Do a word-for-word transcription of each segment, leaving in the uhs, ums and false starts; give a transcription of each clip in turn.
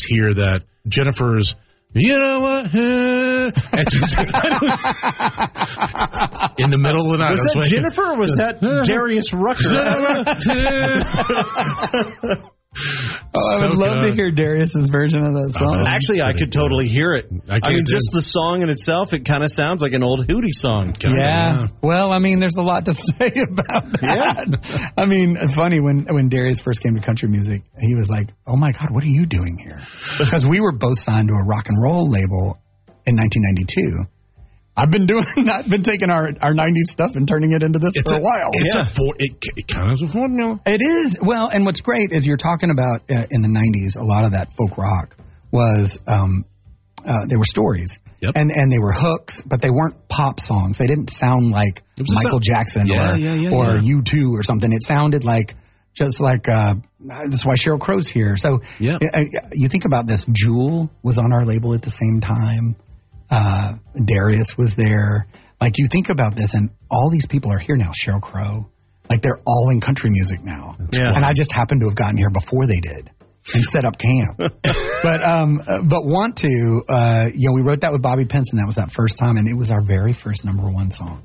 hear that Jennifer's, you know what? It's just, in the middle of the night. Was that like, Jennifer or was that Darius Rucker? Oh, I would so love good. to hear Darius's version of that song. Uh, Actually, I could totally hear it. I, I mean, just the song in itself, it kind of sounds like an old Hootie song. Yeah. yeah. Well, I mean, there's a lot to say about that. Yeah. I mean, funny, when, when Darius first came to country music, he was like, oh, my God, what are you doing here? Because we were both signed to a rock and roll label in nineteen ninety-two. I've been doing, I've been taking our, our nineties stuff and turning it into this it's for a, a while. It's yeah. a for, it, it counts as a formula. It is. Well, and what's great is you're talking about uh, in the nineties, a lot of that folk rock was, um, uh, they were stories. Yep. And and they were hooks, but they weren't pop songs. They didn't sound like Michael Jackson yeah, or, yeah, yeah, or yeah. U two or something. It sounded like, just like, uh, that's why Sheryl Crow's here. So yep. uh, you think about this. Jewel was on our label at the same time. Uh, Darius was there. Like, you think about this, and all these people are here now. Sheryl Crow. Like, they're all in country music now. Yeah. And I just happened to have gotten here before they did and set up camp. but um, uh, but want to, uh, you know, we wrote that with Bobby Pinson. That was that first time, and it was our very first number one song.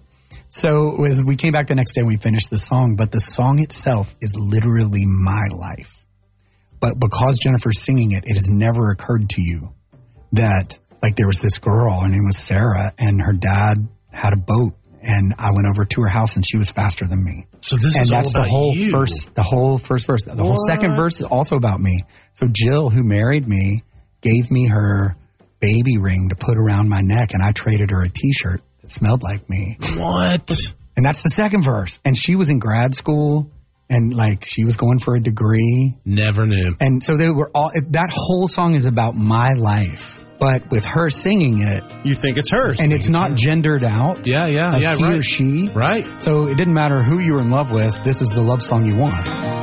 So as we came back the next day, we finished the song. But the song itself is literally my life. But because Jennifer's singing it, it has never occurred to you that, like, there was this girl, her name was Sarah, and her dad had a boat, and I went over to her house, and she was faster than me. So this and is that's all about the whole you. first, the whole first verse. The what? whole second verse is also about me. So Jill, who married me, gave me her baby ring to put around my neck, and I traded her a T-shirt that smelled like me. What? And that's the second verse. And she was in grad school, and like she was going for a degree. Never knew. And so they were all. That whole song is about my life. But with her singing it, you think it's hers, and it's not gendered out. Yeah, yeah, yeah. He right. or she, right? So it didn't matter who you were in love with. This is the love song you want.